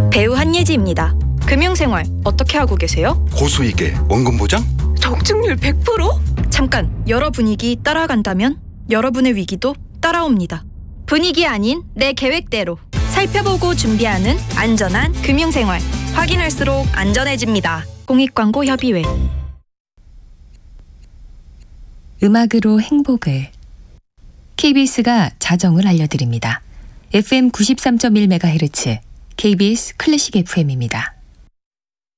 배우 한예지입니다. 금융생활 어떻게 하고 계세요? 고수익에 원금 보장? 적중률 100%? 잠깐, 여러 분위기 따라간다면 여러분의 위기도 따라옵니다. 분위기 아닌 내 계획대로 살펴보고 준비하는 안전한 금융생활. 확인할수록 안전해집니다. 공익광고협의회. 음악으로 행복을. KBS가 자정을 알려드립니다. FM 93.1MHz KBS 클래식 FM입니다.